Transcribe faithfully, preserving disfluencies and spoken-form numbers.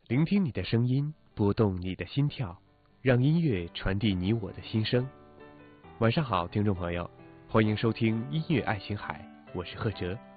聆听你的声音，拨动你的心跳，让音乐传递你我的心声。晚上好，听众朋友，欢迎收听音乐爱琴海，我是贺哲。